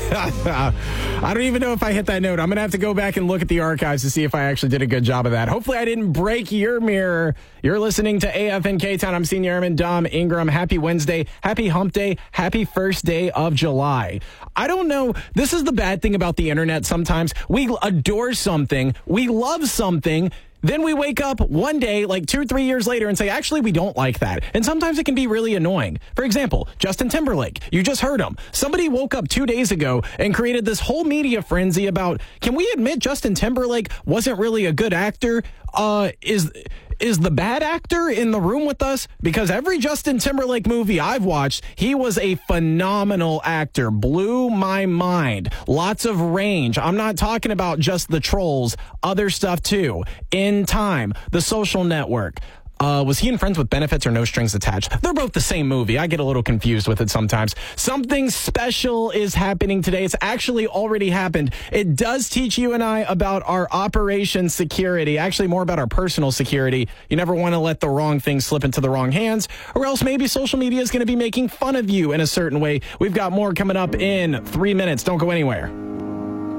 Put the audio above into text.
I don't even know if I hit that note. I'm going to have to go back and look at the archives to see if I actually did a good job of that. Hopefully I didn't break your mirror. You're listening to AFN K-Town. I'm Senior Airman Dom Ingram. Happy Wednesday. Happy hump day. Happy first day of July. I don't know. This is the bad thing about the internet sometimes. We adore something. We love something. Then we wake up one day, like 2 or 3 years later, and say, actually, we don't like that. And sometimes it can be really annoying. For example, Justin Timberlake. You just heard him. Somebody woke up 2 days ago and created this whole media frenzy about, can we admit Justin Timberlake wasn't really a good actor? Is the bad actor in the room with us? Because every Justin Timberlake movie I've watched, he was a phenomenal actor. Blew my mind. Lots of range. I'm not talking about just the Trolls, other stuff too. In Time, The Social Network. Was he in Friends with Benefits or No Strings Attached? They're both the same movie. I get a little confused with it sometimes. Something special is happening today. It's actually already happened. It does teach you and I about our operation security, actually more about our personal security. You never want to let the wrong thing slip into the wrong hands, or else maybe social media is going to be making fun of you in a certain way. We've got more coming up in 3 minutes. Don't go anywhere.